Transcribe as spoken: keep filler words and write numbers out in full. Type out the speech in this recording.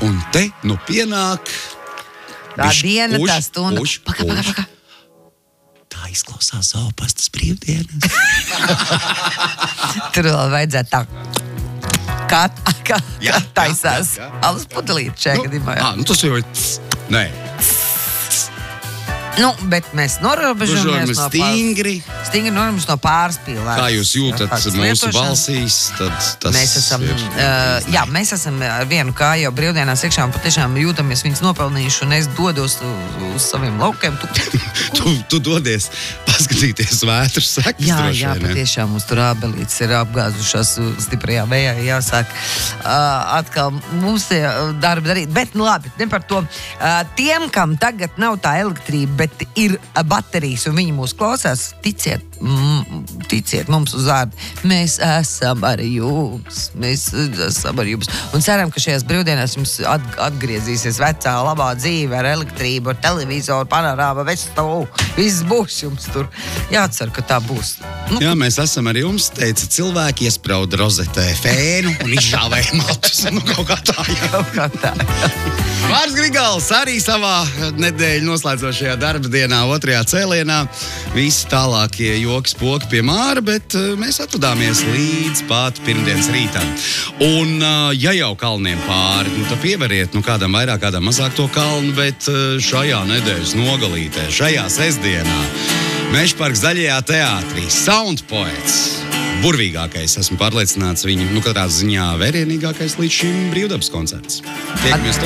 Un te nu pienāk... Tā bišķi diena, puš, tā stunda. puš, Paka, paka, paka. Tā izklausās Zopastas brīvdienas. Tur vēl vajadzētu tā. Kā, kā, Jā, kā taisās. jā, jā, jā. Alus pudelīt šajā Nu, gadījumā. ā, nu tas jau ir... Nē. Nu, bet mēs norobežamies Rožojumi no stingri. pār... Stingri norobežamies no pārspīlētas. Kā jūs jūtat tādas mūsu lietošanas. balsīs, tad tas Mēs esam, ir... uh, jā, mēs esam ar vienu kāju jau brīvdienās iekšā un patiešām jūtamies viņas nopelnījuši un es dodos uz, uz saviem laukiem. Tu, tu, tu dodies paskatīties vētras sekas jā, droši jā, vien, ja? patiešām mums tur ābelītes ir apgāzušās stiprajā vējā, jāsāk uh, atkal mums tie darbi darīt. Bet, nu labi, ne par to. Uh, tiem, kam tagad nav tā elektrība, bet ir baterijas un viņi mūs klausās, ticiet, mm, ticiet mums uz vārdu. Mēs esam ar jums. Mēs esam ar jums. Un ceram, ka šajās brīvdienās jums at, atgriezīsies vecā, labā dzīve ar elektrību, ar televizoru, panorāma, vestuvu. Viss būs jums tur. Jācer, ka tā būs. Nu, Jā, mēs esam ar jums, teica cilvēki, iesprauda rozetē fēnu un izžāvēja matus. Nu, kaut kā tā, jā. kaut kā tā. Mārs Grigals arī savā nedēļu noslēdzošajā darba dienā, otrajā cēlienā. Visi tālākie joki spoki pie Māra, bet uh, mēs atvadāmies līdz pat pirmdienas rītam. Un, uh, ja jau kalniem pāri, nu, tad pieveriet, nu, kādam vairāk, kādam mazāk to kalnu, bet uh, šajā nedēļas nogalītē, šajā sestdienā, Mežparka Zaļajā teātrī, Sound Poets. Burvīgākais, esmu pārliecināts, viņu, nu, katrā ziņā vērienīgākais līdz šim brīvdabas koncerts. Tiekamies